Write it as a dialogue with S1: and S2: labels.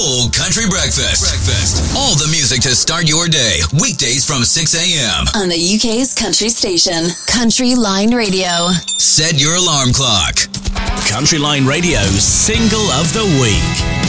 S1: Full Country Breakfast. All the music to start your day. Weekdays from 6 a.m.
S2: on the UK's country station, Country Line Radio.
S1: Set your alarm clock.
S3: Country Line Radio's Single of the Week.